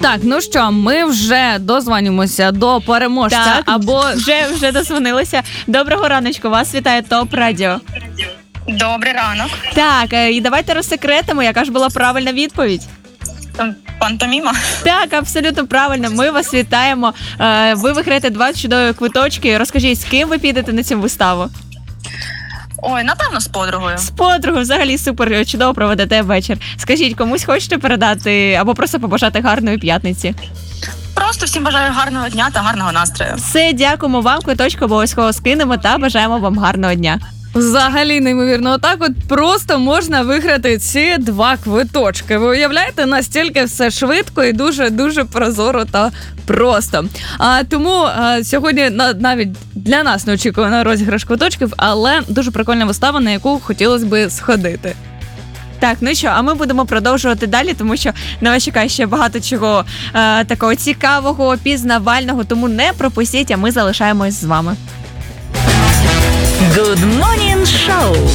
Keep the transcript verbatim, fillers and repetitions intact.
Так, ну що, ми вже дозвонюємося до переможця. Так, або вже, вже дозвонилися. Доброго раночку, вас вітає ТОП Радіо. Добрий ранок. Так, е, і давайте розсекретимо, яка ж була правильна відповідь. Там Пантоміма. Так, абсолютно правильно. Ми вас вітаємо. Е, Ви виграєте два чудові квиточки. Розкажіть, з ким ви підете на цю виставу? Ой, напевно, з подругою. З подругою, взагалі супер чудово проведете вечір. Скажіть, комусь хочете передати або просто побажати гарної п'ятниці? Просто всім бажаю гарного дня та гарного настрою. Все, дякуємо вам, квиточки обов'язково скинемо та бажаємо вам гарного дня. взагалі неймовірно, отак от просто можна виграти ці два квиточки. Ви уявляєте, настільки все швидко і дуже-дуже прозоро та просто. А тому а, сьогодні на, навіть для нас не очікувано розіграш квиточків, але дуже прикольна вистава, на яку хотілося би сходити. Так, ну що, а ми будемо продовжувати далі, тому що на вас чекає ще багато чого е, такого цікавого, пізнавального, тому не пропустіть, а ми залишаємось з вами. Good Morning Show.